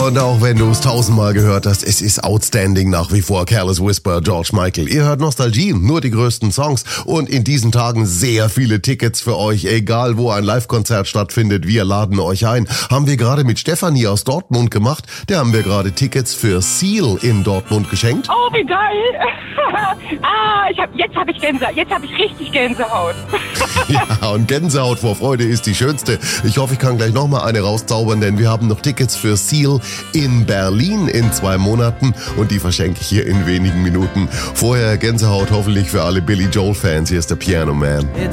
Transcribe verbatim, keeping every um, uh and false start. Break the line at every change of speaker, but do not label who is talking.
Und auch wenn du es tausendmal gehört hast, es ist outstanding nach wie vor. Careless Whisper, George Michael. Ihr hört Nostalgie, nur die größten Songs und in diesen Tagen sehr viele Tickets für euch. Egal wo ein Live-Konzert stattfindet, wir laden euch ein. Haben wir gerade mit Stefanie aus Dortmund gemacht. Der haben wir gerade Tickets für Seal in Dortmund geschenkt.
Oh, wie geil. ah, ich hab, jetzt habe ich Gänsehaut. Jetzt habe ich richtig Gänsehaut.
Ja, und Gänsehaut vor Freude ist die schönste. Ich hoffe, ich kann gleich nochmal eine rauszaubern, denn wir haben noch Tickets für Seal in Berlin in zwei Monaten und die verschenke ich hier in wenigen Minuten. Vorher Gänsehaut hoffentlich für alle Billy Joel-Fans. Hier ist der Piano Man.